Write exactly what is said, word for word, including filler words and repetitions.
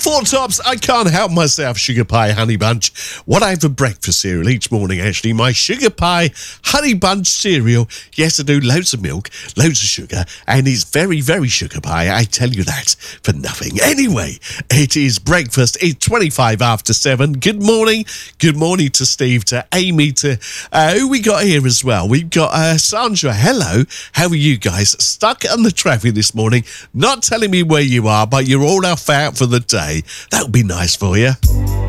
Four Tops, I can't help myself, sugar pie honey bunch. What I have for breakfast cereal each morning, actually, my sugar pie honey bunch cereal. Yes, I do loads of milk, loads of sugar, and it's very, very sugar pie. I tell you that for nothing. Anyway, it is breakfast. It's twenty-five after seven. Good morning. Good morning to Steve, to Amy, to uh, who we got here as well. We've got uh, Sandra. Hello. How are you guys? Stuck on the traffic this morning, not telling me where you are, but you're all off out for the day. That would be nice for you.